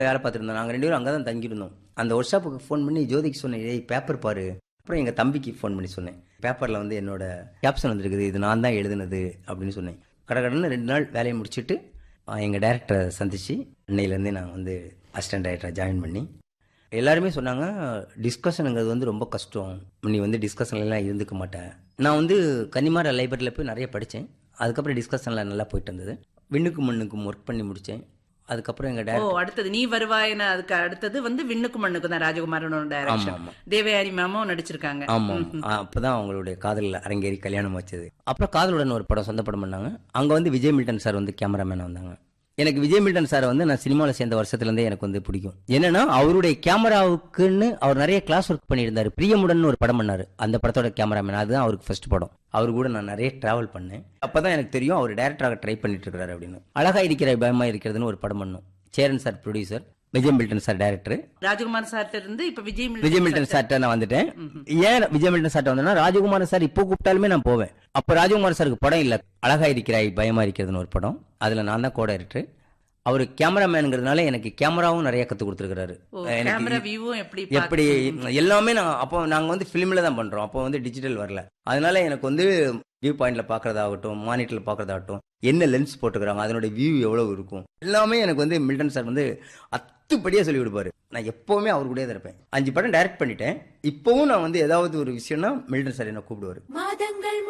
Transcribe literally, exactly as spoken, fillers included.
வேலை பார்த்துருந்தோம். நாங்கள் ரெண்டு பேரும் அங்கே தான் தங்கியிருந்தோம். அந்த ஒர்க் ஷாப்புக்கு ஃபோன் பண்ணி ஜோதிக்கு சொன்னேன், ஏய் பேப்பர் பாரு. அப்புறம் எங்கள் தம்பிக்கு ஃபோன் பண்ணி சொன்னேன், பேப்பரில் வந்து என்னோட கேப்ஷன் வந்துருக்குது, இது நான் தான் எழுதுனது அப்படின்னு சொன்னேன். கடகடன்னு ரெண்டு நாள் வேலையை முடிச்சுட்டு எங்கள் டைரக்டரை சந்தித்து இன்னையிலேருந்தே நான் வந்து அசிஸ்டன்ட் டைரக்டரை ஜாயின் பண்ணி எல்லாருமே சொன்னாங்க, டிஸ்கஷனுங்கிறது வந்து ரொம்ப கஷ்டம், நீ வந்து டிஸ்கஷன்லாம் இருந்துக்க மாட்டேன். நான் வந்து கன்னிமாரா லைப்ரரியில் போய் நிறைய படித்தேன். அதுக்கப்புறம் டிஸ்கஷனில் நல்லா போயிட்டு இருந்தது. விண்ணுக்கும் மண்ணுக்கும் ஒர்க் பண்ணி முடித்தேன். அதுக்கப்புறம் எங்கள் ஓ டைரக்டர் அடுத்தது நீ வருவாயின்னு அதுக்கு அடுத்தது வந்து விண்ணுக்கு மண்ணுக்கு தான் ராஜகுமாரனோட டைரக்ஷன். ஆமாம். தேவயானி மேமும் நடிச்சிருக்காங்க. ஆமாம். அப்போதான் அவங்களுடைய காதலில் அரங்கேறி கல்யாணம் வச்சது. அப்புறம் காதலுடன் ஒரு படம் சொந்த படம் பண்ணாங்க. அங்கே வந்து விஜய் மில்டன் சார் வந்து கேமராமேனாக வந்தாங்க. எனக்கு விஜய் மில்டன் சாரை வந்து நான் சினிமாவில் சேர்ந்த வருஷத்துலேருந்தே எனக்கு வந்து பிடிக்கும். என்னன்னா அவருடைய கேமராவுக்குன்னு அவர் நிறைய கிளாஸ் ஒர்க் பண்ணியிருந்தார். பிரியமுடன் ஒரு படம் பண்ணார், அந்த படத்தோட கேமராமேன். அதுதான் அவருக்கு ஃபர்ஸ்ட் படம். அவர் கூட நான் நிறைய டிராவல் பண்ணேன். அப்பதான் எனக்கு தெரியும் அவர் டைரக்டராக ட்ரை பண்ணிட்டு இருக்காரு அப்படின்னு. அழகா இருக்கிற பயமா இருக்கிறதுன்னு ஒரு படம் பண்ணோம். Cheran sir producer, Vijay Milton sir director. ராஜகுமார் சார்ட்ட இருந்து இப்ப விஜய் விஜய் மில்டன் சார்ட்ட நான் வந்துட்டேன். ஏன் விஜய் மில்டன் சார்ட்ட வந்தேன்னா, ராஜகுமார் சார் இப்போ கூப்பிட்டாலுமே நான் போவேன். அப்போ ராஜகுமார் சாருக்கு படம் இல்லை, அழகா இருக்கிறாய் பயமா இருக்கிறதுன்னு ஒரு படம். அதுல நான் தான் கோ டைரக்டர். அவரு கேமராமேனுங்கிறதுனால எனக்கு கேமராவும் நிறைய கத்து கொடுத்துருக்காரு. கேமரா வியூவும் எப்படி எப்படி எல்லாமே நான் அப்போ நாங்க வந்து பிலிம்ல தான் பண்றோம். அப்போ வந்து டிஜிட்டல் வரல. அதனால எனக்கு வந்து வியூ பாயிண்ட்ல பாக்குறதாகட்டும், மானிட்டர்ல பாக்குறதாகட்டும், என்ன லென்ஸ் போட்டுக்கிறாங்க, அதனுடைய வியூ எவ்வளவு இருக்கும், எல்லாமே எனக்கு வந்து மில்டன் சார் வந்து அத்துப்படியா சொல்லி கொடுப்பாரு. நான் எப்பவுமே அவர் கூடயே தான் இருப்பேன். அஞ்சு படம் டைரக்ட் பண்ணிட்டேன். இப்பவும் நான் வந்து ஏதாவது ஒரு விஷயம்னா மில்டன் சார் என்ன கூப்பிடுவாரு.